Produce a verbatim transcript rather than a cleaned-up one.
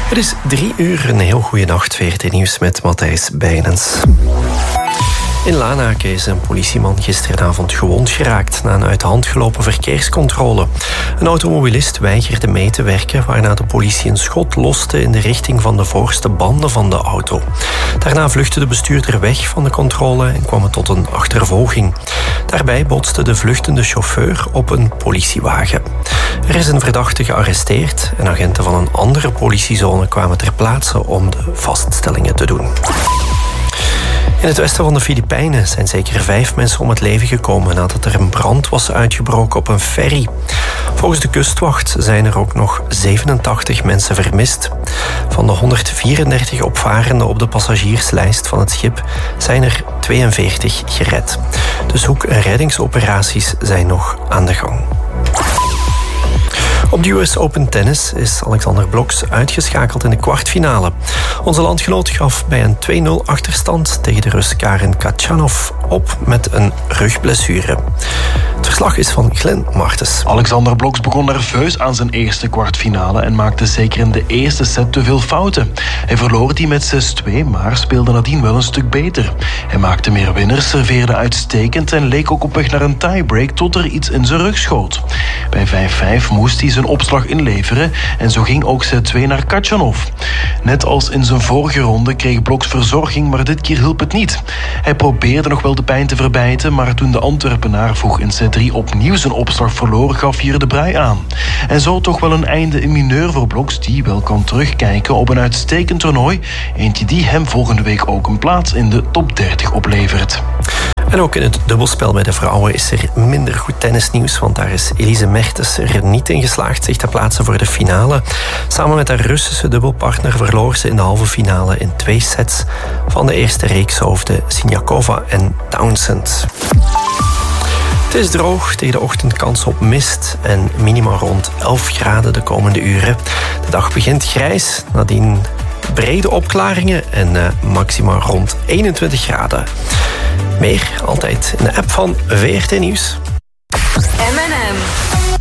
Het is drie uur, een heel goede nacht. V R T Nieuws met Matthijs Bijnens. In Lanaken is een politieman gisteravond gewond geraakt na een uit de hand gelopen verkeerscontrole. Een automobilist weigerde mee te werken, waarna de politie een schot loste in de richting van de voorste banden van de auto. Daarna vluchtte de bestuurder weg van de controle en kwam het tot een achtervolging. Daarbij botste de vluchtende chauffeur op een politiewagen. Er is een verdachte gearresteerd en agenten van een andere politiezone kwamen ter plaatse om de vaststellingen te doen. In het westen van de Filipijnen zijn zeker vijf mensen om het leven gekomen nadat er een brand was uitgebroken op een ferry. Volgens de kustwacht zijn er ook nog zevenentachtig mensen vermist. Van de honderdvierendertig opvarenden op de passagierslijst van het schip zijn er tweeënveertig gered. De zoek- en reddingsoperaties zijn nog aan de gang. Op de U S Open Tennis is Alexander Bloksch uitgeschakeld in de kwartfinale. Onze landgenoot gaf bij een twee nul achterstand tegen de Rus Karen Khachanov op met een rugblessure. Het verslag is van Glenn Martens. Alexander Bloksch begon nerveus aan zijn eerste kwartfinale en maakte zeker in de eerste set te veel fouten. Hij verloor die met zes twee, maar speelde nadien wel een stuk beter. Hij maakte meer winners, serveerde uitstekend en leek ook op weg naar een tiebreak tot er iets in zijn rug schoot. Bij vijf vijf moest hij zijn opslag inleveren en zo ging ook set twee naar Khachanov. Net als in zijn vorige ronde kreeg Bloksch verzorging, maar dit keer hielp het niet. Hij probeerde nog wel de pijn te verbijten, maar toen de Antwerpenaar vroeg in set drie opnieuw zijn opslag verloor, gaf hier de brui aan. En zo toch wel een einde in mineur voor Bloksch, die wel kan terugkijken op een uitstekend toernooi. Eentje die hem volgende week ook een plaats in de top dertig oplevert. En ook in het dubbelspel bij de vrouwen is er minder goed tennisnieuws, want daar is Elise Mertens er niet in geslaagd zich te plaatsen voor de finale. Samen met haar Russische dubbelpartner verloor ze in de halve finale in twee sets van de eerste reekshoofden Siniakova en Townsend. Het is droog, tegen de ochtend kans op mist en minima rond elf graden de komende uren. De dag begint grijs, nadien brede opklaringen en uh, maxima rond eenentwintig graden. Meer altijd in de app van V R T Nieuws.